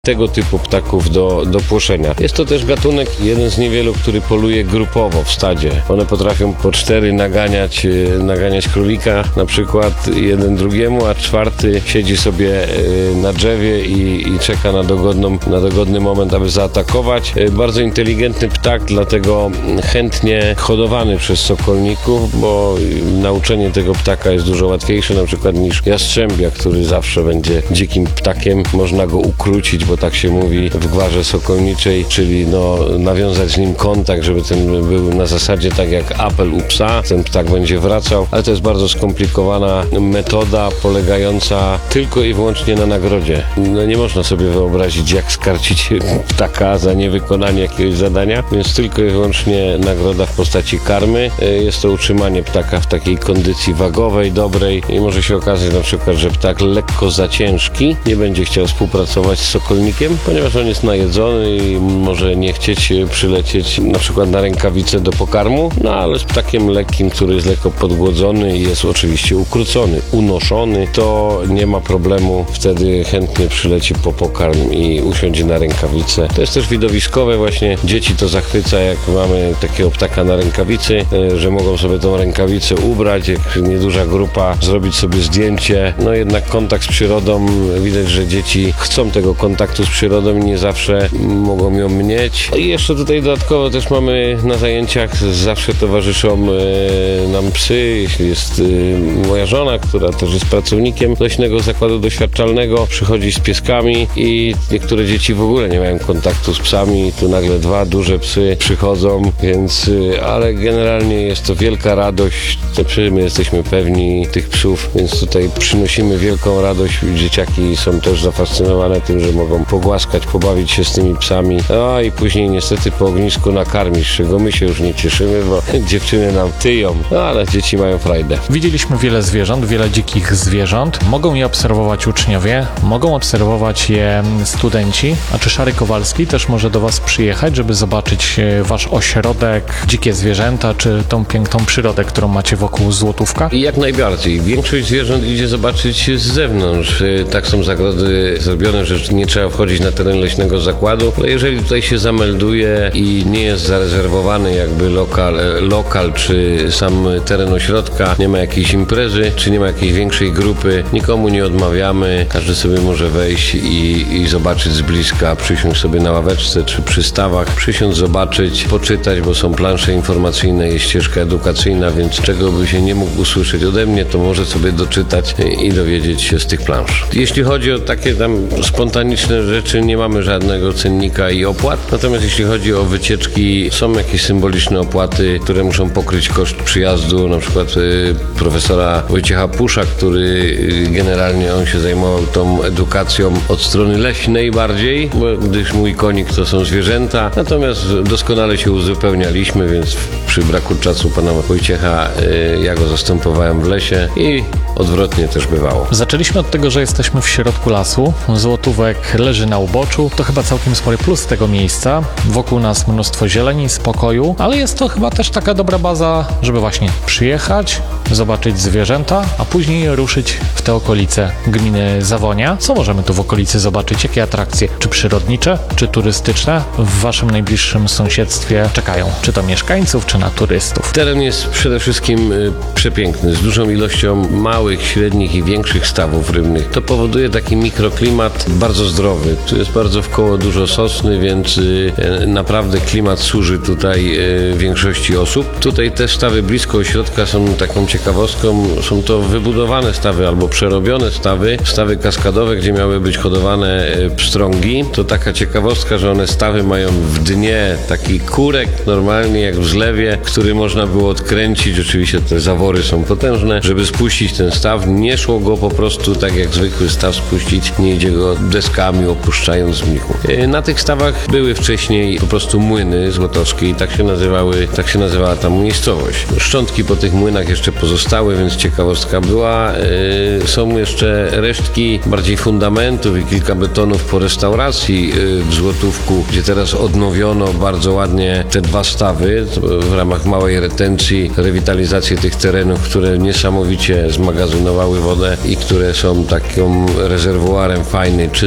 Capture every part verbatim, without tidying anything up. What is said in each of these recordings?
tego typu ptaków do, do płoszenia. Jest to też gatunek, jeden z niewielu, który poluje grupowo w stadzie. One potrafią po cztery naganiać, naganiać królika, na przykład jeden drugiemu, a czwarty siedzi sobie na drzewie i, i czeka na, dogodną, na dogodny moment, aby zaatakować. Bardzo inteligentny ptak, dlatego chętnie hodowany przez sokolników, bo nauczenie tego ptaka jest dużo łatwiejsze, na przykład niż jastrzębia, który zawsze będzie dzikim ptakiem. Można go ukrócić, bo tak się mówi w gwarze sokolniczej, czyli no, nawiązać z nim kontakt, żeby ten był na zasadzie tak jak apel u psa, ten ptak będzie wracał, ale to jest bardzo skomplikowana metoda polegająca tylko i wyłącznie na nagrodzie. No, nie można sobie wyobrazić, jak skarcić ptaka za niewykonanie jakiegoś zadania, więc tylko i wyłącznie nagroda w postaci karmy. Jest to utrzymanie ptaka w takiej kondycji wagowej, dobrej i może się okazać na przykład, że ptak lekko za ciężki nie będzie chciał współpracować z sokolnikiem, ponieważ on jest najedzony i może nie chcieć przylecieć na przykład na rękawice do pokarmu, no ale z ptakiem lekkim, który jest lekko podgłodzony i jest oczywiście ukrócony, unoszony, to nie ma problemu, wtedy chętnie przyleci po pokarm i usiądzie na rękawicę. To jest też widowiskowe, właśnie dzieci to zachwyca, jak mamy takiego ptaka na rękawicy, że mogą sobie tą rękawicę ubrać, jak nieduża grupa, zrobić sobie zdjęcie. No jednak kontakt z przyrodą, widać, że dzieci chcą tego kontaktu z przyrodą i nie zawsze mogą ją mieć. I jeszcze tutaj dodatkowo też mamy na zajęciach, zawsze towarzyszą e, nam psy, jeśli jest e, moja żona, która też jest pracownikiem Leśnego Zakładu Doświadczalnego, przychodzi z pieskami i niektóre dzieci w ogóle nie mają kontaktu z psami, tu nagle dwa duże psy przychodzą, więc, e, ale generalnie jest to wielka radość, my jesteśmy pewni tych psów, więc tutaj przynosimy wielką radość. Dzieciaki są też zafascynowane tym, że mogą pogłaskać, pobawić się z tymi psami, a i później niestety po ognisku nakarmić, z czego my się już nie cieszymy, bo dziewczyny nam tyją, no, ale dzieci mają frajdę. Widzieliśmy wiele zwierząt, wiele dzikich zwierząt. Mogą je obserwować uczniowie, mogą obserwować je studenci. A czy Szary Kowalski też może do Was przyjechać, żeby zobaczyć Wasz ośrodek, dzikie zwierzęta, czy tą piękną przyrodę, którą macie wokół Złotówka? I jak najbardziej. Większość zwierząt idzie zobaczyć z zewnątrz. Tak są zagrody zrobione, że nie trzeba wchodzić na teren Leśnego Zakładu. No jeżeli tutaj się zamelduje i nie jest zarezerwowany jakby lokal, lokal czy sam teren ośrodka, nie ma jakiejś imprezy, czy nie ma jakiejś większej grupy, nikomu nie odmawiamy. Każdy sobie może wejść i, i zobaczyć z bliska, przysiąść sobie na ławeczce czy przy stawach, przysiąść, zobaczyć, poczytać, bo są plansze informacyjne, jest ścieżka edukacyjna, więc czego by się nie mógł usłyszeć ode mnie, to może sobie doczytać i dowiedzieć się z tych plansz. Jeśli chodzi o takie tam spontaniczne rzeczy, nie mamy żadnego cennika i opłat, natomiast jeśli chodzi o wycieczki, są jakieś symboliczne opłaty, które muszą pokryć koszt przyjazdu, na przykład y, profesora Wojciecha Pusza, który y, generalnie on się zajmował tą edukacją od strony leśnej bardziej, bo gdyż mój konik to są zwierzęta, natomiast doskonale się uzupełnialiśmy, więc przy braku czasu pana Wojciecha y, ja go zastępowałem w lesie i odwrotnie też bywało. Zaczęliśmy od tego, że jesteśmy w środku lasu. Złotówek leży na uboczu. To chyba całkiem spory plus tego miejsca. Wokół nas mnóstwo zieleni, spokoju, ale jest to chyba też taka dobra baza, żeby właśnie przyjechać, zobaczyć zwierzęta, a później ruszyć w te okolice gminy Zawonia. Co możemy tu w okolicy zobaczyć? Jakie atrakcje? Czy przyrodnicze, czy turystyczne w waszym najbliższym sąsiedztwie czekają? Czy to mieszkańców, czy na turystów? Teren jest przede wszystkim y, przepiękny, z dużą ilością małych, średnich i większych stawów rybnych. To powoduje taki mikroklimat bardzo zdrowy. Tu jest bardzo wkoło dużo sosny, więc y, naprawdę klimat służy tutaj y, większości osób. Tutaj te stawy blisko ośrodka są taką ciekawostką. Są to wybudowane stawy albo przerobione stawy, stawy kaskadowe, gdzie miały być hodowane y, pstrągi. To taka ciekawostka, że one stawy mają w dnie taki kurek, normalnie jak w zlewie, który można było odkręcić. Oczywiście te zawory są potężne, żeby spuścić ten staw. Nie szło go po prostu tak jak zwykły staw spuścić, nie idzie go deskami opuszczając z mnichu. Na tych stawach były wcześniej po prostu młyny złotowskie i tak się nazywały, tak się nazywała ta miejscowość. Szczątki po tych młynach jeszcze pozostały, więc ciekawostka była. Yy, są jeszcze resztki bardziej fundamentów i kilka betonów po restauracji yy, w Złotówku, gdzie teraz odnowiono bardzo ładnie te dwa stawy w ramach małej retencji, rewitalizację tych terenów, które niesamowicie zmagazynowały wodę i które są takim rezerwuarem fajnej, czystej wody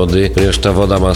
wody, ponieważ ta woda ma